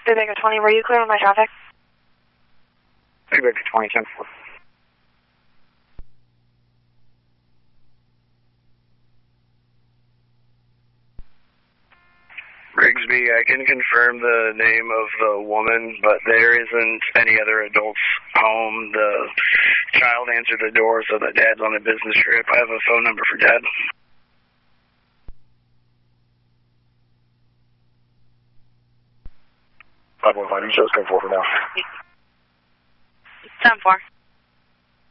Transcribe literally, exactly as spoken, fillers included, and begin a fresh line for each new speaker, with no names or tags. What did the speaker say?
Big Baker twenty, were you clear on my traffic?
Big Baker twenty, ten four.
Rigsby, I can confirm the name of the woman, but there isn't any other adults home. The child answered the door, so the dad's on a business trip. I have a phone number for dad.
five one five, you shows ten four for now.
ten four.